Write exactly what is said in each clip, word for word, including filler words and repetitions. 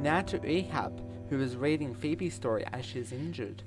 Now to Ehab, who is reading Phoebe's story as she's injured.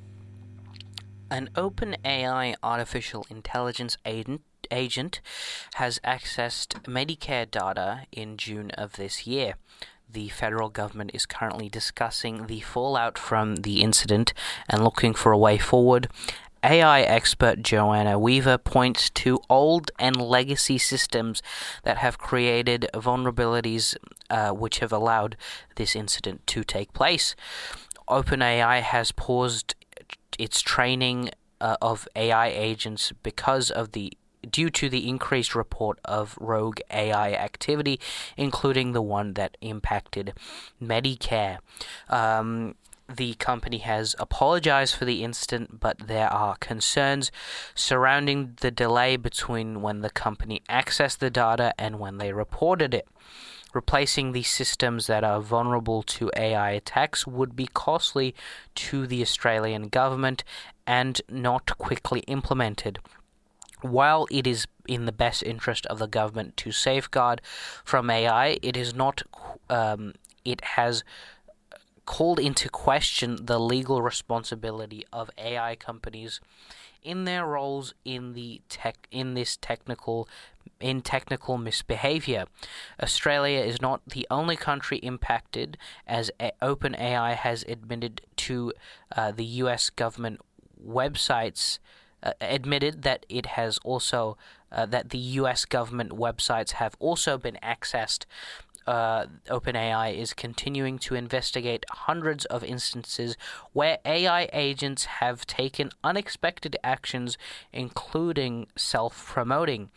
An OpenAI artificial intelligence agent, agent has accessed Medicare data in June of this year. The federal government is currently discussing the fallout from the incident and looking for a way forward. A I expert Joanna Weaver points to old and legacy systems that have created vulnerabilities uh, which have allowed this incident to take place. OpenAI has paused its training uh, of A I agents because of the due to the increased report of rogue A I activity, including the one that impacted Medicare. Um, The company has apologized for the incident, but there are concerns surrounding the delay between when the company accessed the data and when they reported it. Replacing these systems that are vulnerable to A I attacks would be costly to the Australian government and not quickly implemented. While it is in the best interest of the government to safeguard from A I, it is not. Um, it has called into question the legal responsibility of A I companies in their roles in the tech in this technical in technical misbehavior. Australia is not the only country impacted, as OpenAI has admitted to uh, the U S government websites uh, admitted that it has also uh, that the U S government websites have also been accessed. Uh, OpenAI is continuing to investigate hundreds of instances where A I agents have taken unexpected actions, including self-promoting.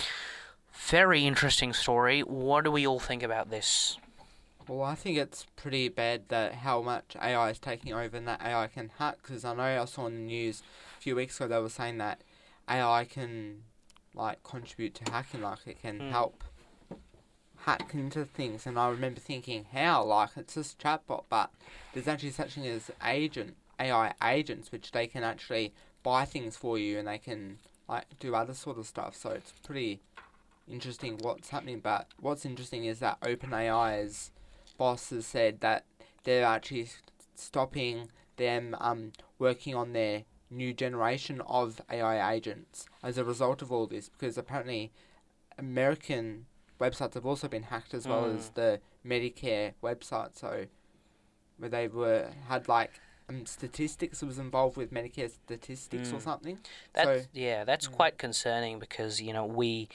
Very interesting story. What do we all think about this? Well, I think it's pretty bad that how much A I is taking over and that A I can hack, because I know I saw in the news a few weeks ago they were saying that A I can like contribute to hacking, like it can mm. help hack into things, and I remember thinking, how? Like, it's just a chatbot, but there's actually such thing as agent, A I agents, which they can actually buy things for you, and they can, like, do other sort of stuff, so it's pretty interesting what's happening, but what's interesting is that OpenAI's boss has said that they're actually stopping them um working on their new generation of A I agents as a result of all this, because apparently American websites have also been hacked as well mm. as the Medicare website, so where they were had like um, statistics was involved with Medicare statistics mm. or something. That's, so yeah, that's yeah. quite concerning, because you know we,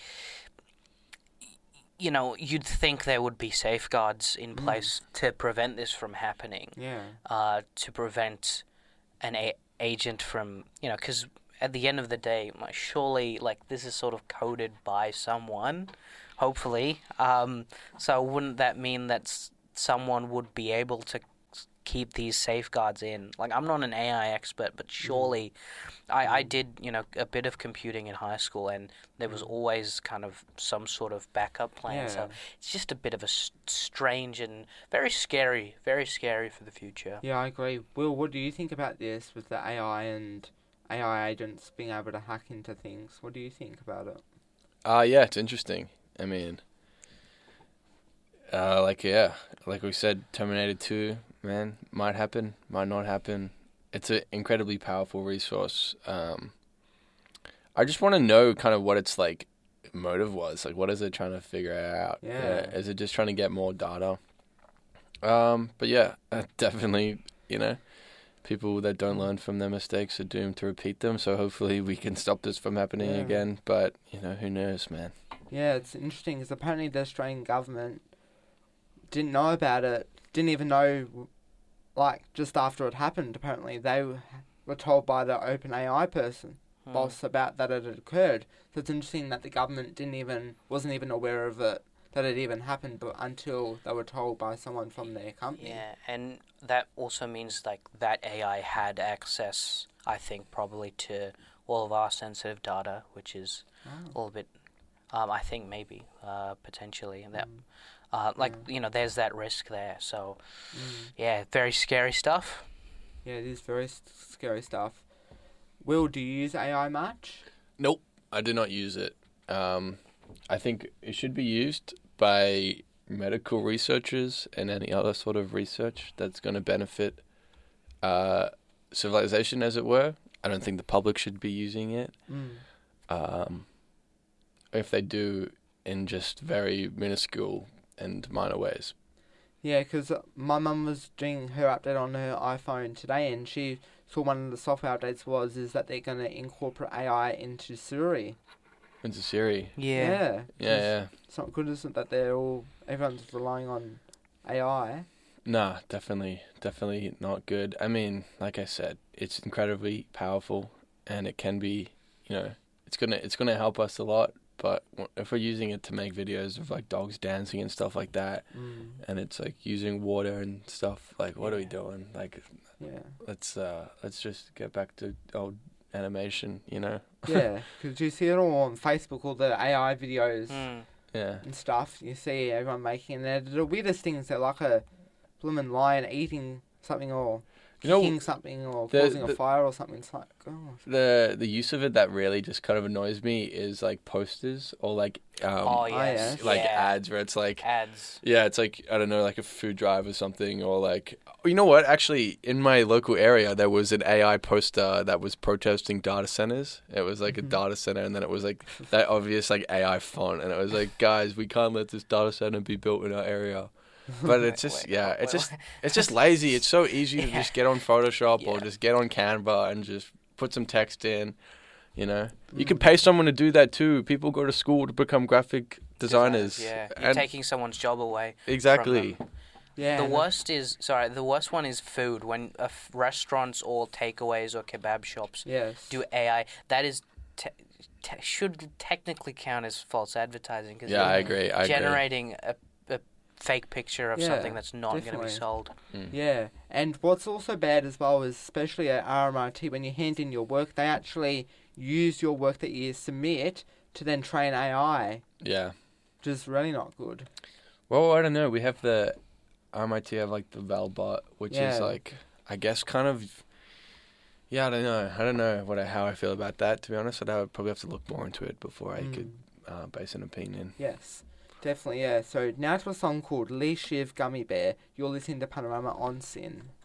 you know, you'd think there would be safeguards in place mm. to prevent this from happening. Yeah. Uh, to prevent an a- agent from, you know, because at the end of the day, like, surely like this is sort of coded by someone. Hopefully. Um, so wouldn't that mean that s- someone would be able to keep these safeguards in? Like, I'm not an A I expert, but surely mm. I, I did, you know, a bit of computing in high school, and there was always kind of some sort of backup plan. Yeah. So it's just a bit of a s- strange and very scary, very scary for the future. Yeah, I agree. Will, what do you think about this with the A I and A I agents being able to hack into things? What do you think about it? Uh, yeah, it's interesting. I mean, uh, like, yeah, like we said, Terminator two, man, might happen, might not happen. It's an incredibly powerful resource. Um, I just want to know kind of what its, like, motive was. Like, what is it trying to figure out? Yeah. yeah is it just trying to get more data? Um, but, yeah, definitely, you know, people that don't learn from their mistakes are doomed to repeat them. So hopefully we can stop this from happening yeah. again. But, you know, who knows, man. Yeah, it's interesting because apparently the Australian government didn't know about it, didn't even know, like, just after it happened, apparently. They were told by the OpenAI person, hmm. boss, about that it had occurred. So it's interesting that the government didn't even, wasn't even aware of it, that it even happened, but until they were told by someone from their company. Yeah, and that also means, like, that A I had access, I think, probably to all of our sensitive data, which is oh. a little bit... Um, I think maybe, uh, potentially, and that, mm. uh, like yeah. you know, there's that risk there. So, mm. yeah, very scary stuff. Yeah, it is very s- scary stuff. Will, do you use A I much? Nope, I do not use it. Um, I think it should be used by medical researchers and any other sort of research that's going to benefit uh, civilization, as it were. I don't think the public should be using it. Mm. Um, if they do, in just very minuscule and minor ways. Yeah, because my mum was doing her update on her iPhone today, and she saw one of the software updates was is that they're going to incorporate A I into Siri. Into Siri. Yeah. Yeah. Yeah, yeah. It's not good, isn't it, that they're all everyone's relying on A I. Nah, definitely, definitely not good. I mean, like I said, it's incredibly powerful, and it can be, you know, it's gonna it's gonna help us a lot. But if we're using it to make videos of like dogs dancing and stuff like that, Mm. and it's like using water and stuff, like what are we Yeah. doing? Like, Yeah. let's uh, let's just get back to old animation, you know? Yeah, because you see it all on Facebook, all the A I videos Mm. Yeah. and stuff. You see everyone making, and they're the weirdest things. They're like a blooming lion eating something or You know, kicking something or the- causing the- a fire or something. It's like, oh. The the use of it that really just kind of annoys me is like posters or like um Oh, yes. yes. like yeah. ads where it's like Ads. yeah, it's like I don't know, like a food drive or something, or like you know what? Actually, in my local area, there was an A I poster that was protesting data centers. It was like Mhm. a data center, and then it was like that obvious like A I font, and it was like, guys, we can't let this data center be built in our area. But it's just Wait, yeah, what- it's what- just it's just lazy. It's so easy to Yeah. just get on Photoshop or Yeah. just get on Canva and just put some text in. You know, you Mm. can pay someone to do that too. People go to school to become graphic designers. Yeah, you're and taking someone's job away. exactly. from Yeah. The and worst is sorry. The worst one is food. When uh, f- restaurants or takeaways or kebab shops Yes. do A I, that is te- te- should technically count as false advertising because Yeah, I agree. I agree. generating a, a fake picture of Yeah, something that's not going to definitely. be sold. Mm. Yeah, and what's also bad as well is, especially at R M I T, when you hand in your work, they actually use your work that you submit to then train A I, Yeah. which is really not good. Well, I don't know. We have the R M I T have like the Valbot, which is Yeah. like I guess kind of. Yeah, I don't know. I don't know what I, how I feel about that. To be honest, I'd have, probably have to look more into it before I Mm. could uh, base an opinion. Yes, definitely, yeah. So now to a song called Lee Shiv Gummy Bear. You're listening to Panorama on Sin.